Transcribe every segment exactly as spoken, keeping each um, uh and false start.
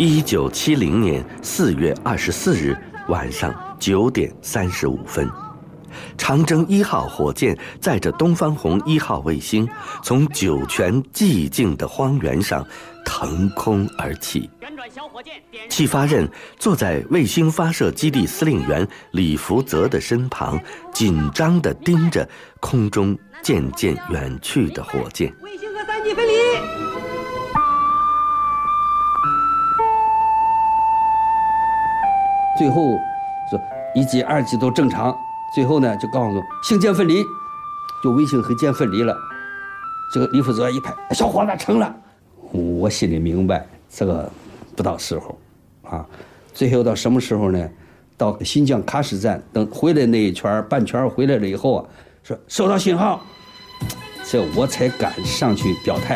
一九七零年四月二十四日晚上九点三十五分，长征一号火箭载着东方红一号卫星，从酒泉寂静的荒原上腾空而起。戚发轫坐在卫星发射基地司令员李福泽的身旁，紧张地盯着空中渐渐远去的火箭。 卫星和三级分离。 最后说一级、二级都正常，最后呢就告诉星箭分离，就卫星和箭分离了。这个李福泽一拍，小伙子成了。我心里明白，这个不到时候，啊，最后到什么时候呢？到新疆喀什站，等回来那一圈半圈回来了以后啊，说收到信号，这我才敢上去表态。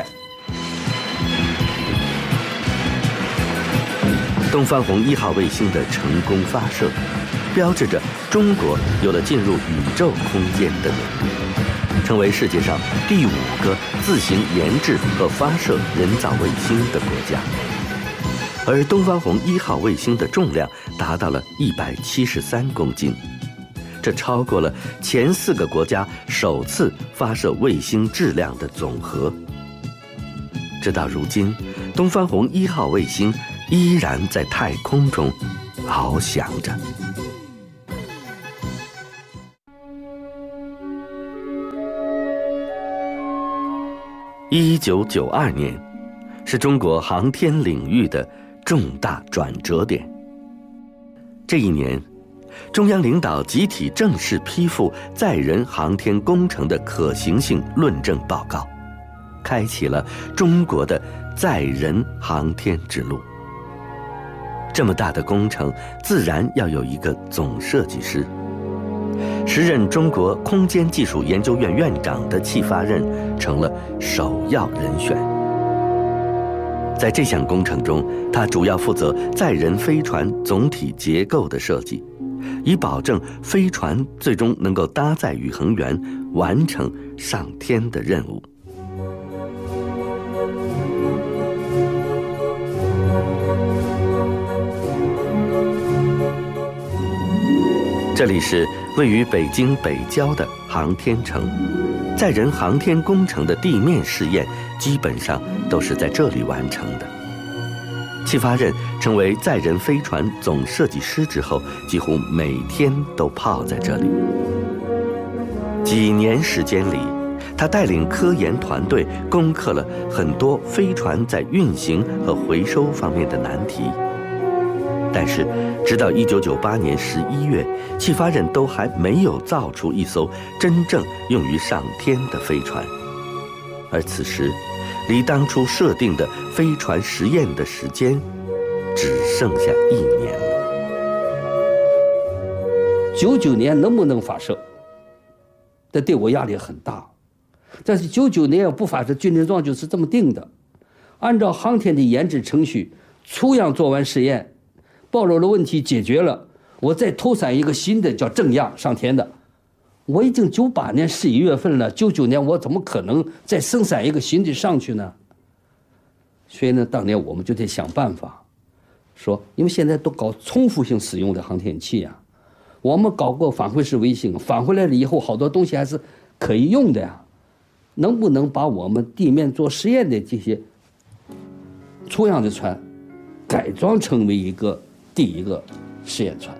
东方红一号卫星的成功发射，标志着中国有了进入宇宙空间的能力，成为世界上第五个自行研制和发射人造卫星的国家。而东方红一号卫星的重量达到了一百七十三公斤，这超过了前四个国家首次发射卫星质量的总和。直到如今，东方红一号卫星依然在太空中翱翔着。一九九二年，是中国航天领域的重大转折点。这一年，中央领导集体正式批复载人航天工程的可行性论证报告，开启了中国的载人航天之路。这么大的工程，自然要有一个总设计师。时任中国空间技术研究院院长的戚发轫成了首要人选。在这项工程中，他主要负责载人飞船总体结构的设计，以保证飞船最终能够搭载宇航员，完成上天的任务。这里是位于北京北郊的航天城，载人航天工程的地面试验基本上都是在这里完成的。戚发轫成为载人飞船总设计师之后，几乎每天都泡在这里。几年时间里，他带领科研团队攻克了很多飞船在运行和回收方面的难题。但是，直到一九九八年十一月，戚发轫都还没有造出一艘真正用于上天的飞船。而此时，离当初设定的飞船实验的时间只剩下一年了。 九九年能不能发射？这对我压力很大。但是九九年要不发射，军令状就是这么定的，按照航天的研制程序，初样做完实验。暴露了问题解决了，我再投产一个新的叫正样上天的。我已经九八年十一月份了，九九年我怎么可能再生产一个新的上去呢？所以呢，当年我们就得想办法，说因为现在都搞重复性使用的航天器啊，我们搞过返回式卫星，返回来了以后好多东西还是可以用的呀，能不能把我们地面做实验的这些初样的船改装成为一个第一个试验船？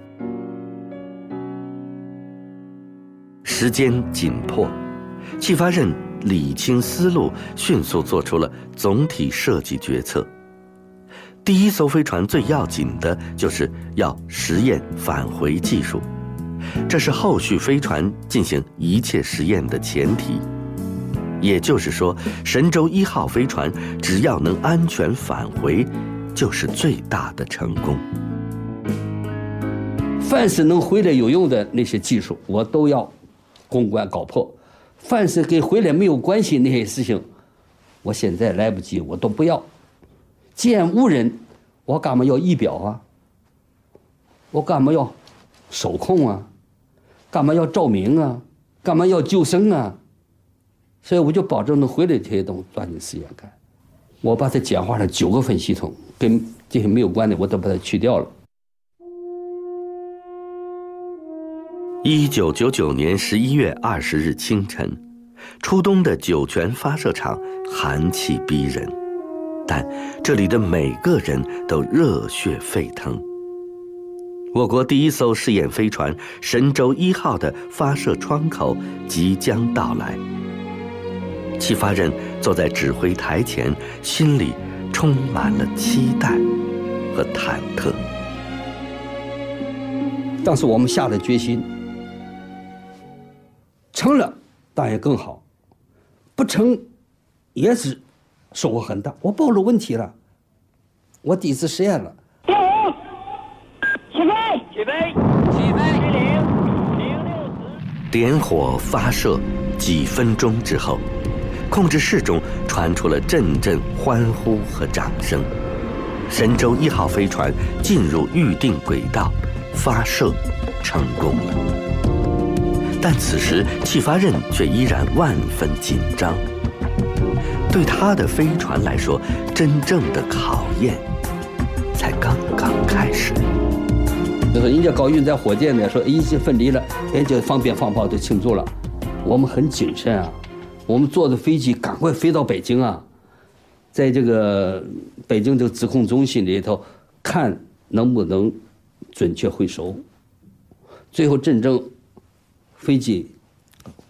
时间紧迫，戚发轫理清思路，迅速做出了总体设计决策。第一艘飞船最要紧的就是要实验返回技术，这是后续飞船进行一切实验的前提。也就是说，神舟一号飞船只要能安全返回，就是最大的成功。 凡是能回来有用的那些技术，我都要攻关搞破；凡是跟回来没有关系那些事情，我现在来不及，我都不要。既然无人，我干嘛要仪表啊？我干嘛要手控啊？干嘛要照明啊？干嘛要救生啊？所以我就保证能回来这些东西抓紧时间干。我把它简化成九个分系统，跟这些没有关的我都把它去掉了。 一九九九年十一月二十日清晨，初冬的酒泉发射场寒气逼人，但这里的每个人都热血沸腾。我国第一艘试验飞船神舟一号的发射窗口即将到来。戚发轫坐在指挥台前，心里充满了期待和忐忑。 当时我们下了决心，成了当然更好，不成也是收获很大。我暴露问题了，我第一次实验了。 起飞！起飞！起飞！零零六十。 点火发射，几分钟之后，控制室中传出了阵阵欢呼和掌声。神舟一号飞船进入预定轨道，发射成功了。但此时戚发轫却依然万分紧张。对他的飞船来说，真正的考验才刚刚开始。 就是人家高运载火箭呢，说一些分离了，人家放鞭放炮就庆祝了。我们很谨慎啊，我们坐着飞机赶快飞到北京啊，在这个北京这个指控中心里头，看能不能准确回收。最后真正飞机